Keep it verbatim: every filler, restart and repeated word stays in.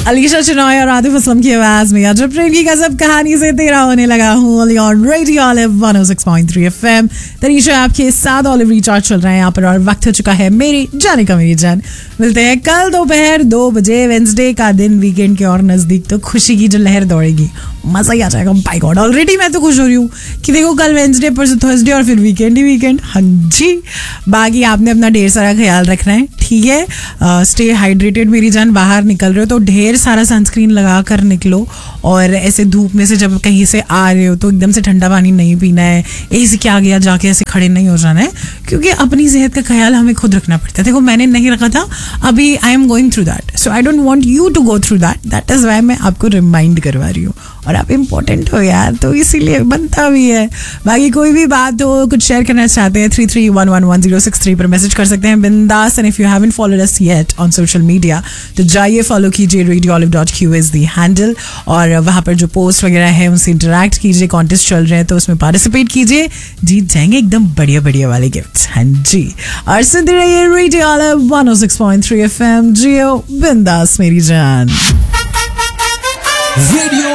अलीशा चिनॉय और आतिफ असलम की आवाज में अजब प्रेम की गजब कहानी से तेरा होने लगा हूँ on radio olive one O six point three FM. Tanisha आपके साथ ऑलिव रिचार्ज चल रहे हैं यहाँ पर और वक्त हो चुका है मेरी जाने का मेरी जान। मिलते हैं कल दोपहर दो बजे। वेंसडे का दिन वीकेंड के और नजदीक, तो खुशी की जो लहर दौड़ेगी मजा ही आ जाएगा। बाय गॉड ऑलरेडी मैं तो खुश हो रही हूँ कि देखो कल वेंसडे पर थर्सडे और फिर वीकेंड ही वीकेंड। हाँ जी, बाकी आपने अपना ढेर सारा ख्याल रखना है, ठीक है। स्टे हाइड्रेटेड मेरी जान। बाहर निकल रहे हो तो ढेर सारा सनस्क्रीन लगा कर निकलो, और ऐसे धूप में से जब कहीं से आ रहे हो तो एकदम से ठंडा पानी नहीं पीना है, एसी के आगे जाके ऐसे खड़े नहीं हो जाना है, क्योंकि अपनी सेहत का ख्याल हमें खुद रखना पड़ता है। देखो मैंने नहीं रखा था, अभी I am going through that, so I don't want you to go through that. That is why मैं आपको रिमाइंड करवा रही हूँ, और आप इम्पोर्टेंट हो यार, तो इसीलिए बनता भी है। बाकी कोई भी बात हो, कुछ शेयर करना चाहते हैं, three three one one one zero six three पर मैसेज कर सकते हैं बिंदास। And if you haven't followed us yet on social media तो जाइए फॉलो कीजिए, radio olive dot Q is the handle, और वहाँ पर जो पोस्ट वगैरह है उनसे इंटरेक्ट कीजिए। कॉन्टेस्ट चल रहे हैं तो उसमें पार्टिसिपेट कीजिए, जीत जाएंगे एकदम बढ़िया बढ़िया वाले गिफ्ट्स। हाँ जी, और सुनते रहिए रेडियो ऑलिव वन ओ सिक्स पॉइंट थ्री एफएम। जियो बिंदास मेरी जान। रेडियो